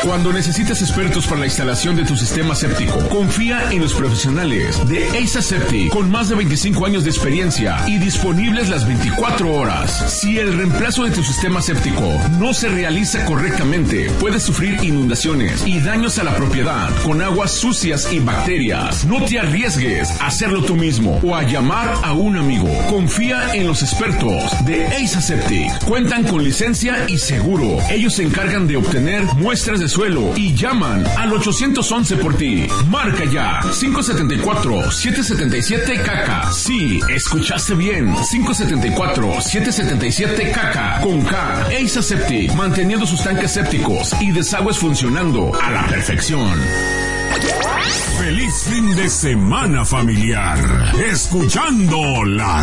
Cuando necesitas expertos para la instalación de tu sistema séptico, confía en los profesionales de Ace Septic, con más de 25 años de experiencia y disponibles las 24 horas. Si el reemplazo de tu sistema séptico no se realiza correctamente, puedes sufrir inundaciones y daños a la propiedad con aguas sucias y bacterias. No te arriesgues a hacerlo tú mismo o a llamar a un amigo. Confía en los expertos de Ace Septic. Cuentan con licencia y seguro. Ellos se encargan de obtener muestras de suelo y llaman al 811 por ti. Marca ya 574-777-CACA. Sí, escuchaste bien. 574-777-CACA con K. Ace Septic, manteniendo sus tanques sépticos y desagües funcionando a la perfección. Feliz fin de semana familiar, escuchando la